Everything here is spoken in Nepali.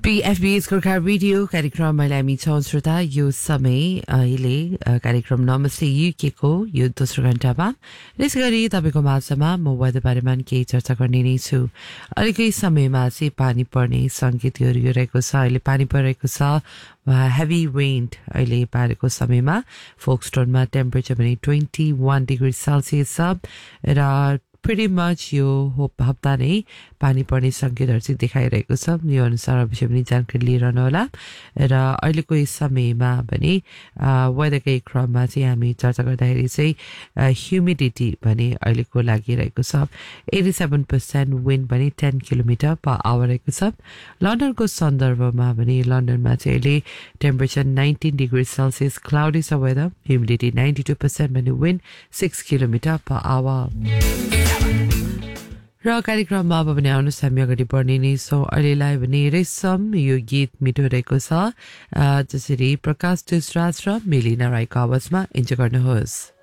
PFB's Gorkha Radio कार्यक्रम हामी छौं श्रोता यो समय अहिले कार्यक्रम नमस्ते युके को यो दोस्रो घण्टामा यसगरी तपाईको माझमा म वेदर बारेमा केही चर्चा गर्ने नै छु अहिलेकै समयमा चाहिँ पानी पर्ने संकेतहरू रहेको छ अहिले पानी परिरहेको छ heavy rain अहिले पारेको समयमा फोक्सटोनमा टेम्परेचर पनि 21 डिग्री सेल्सियस छ र pretty much यो हप्ता नै पानी पर्ने संकेतहरु चाहिँ देखाइरहेको छ यो अनुसार अवश्य पनि जानकारी लिइरहनु होला र अहिलेको यस समयमा पनि वेदरकै क्रममा चाहिँ हामी चर्चा गर्दाखेरि चाहिँ ह्युमिडिटी भने अहिलेको लागिरहेको छ 87% विन्ड पनि 10 किलोमिटर पर आवर रहेको छ लन्डनको सन्दर्भमा पनि लन्डनमा चाहिँ अहिले टेम्परेचर 19 डिग्री सेल्सियस क्लाउडी छ वेदर ह्युमिडिटी 92% भने विन्ड 6 किलोमिटर पर आवर र कार्यक्रममा अब पनि आउनुहोस् हामी अगाडि बढ्ने नै छौं अहिलेलाई भने रेशम यो गीत मिठो रहेको छ जसरी प्रकाश देशराज र मेलिना राईको आवाजमा इन्जोय गर्नुहोस्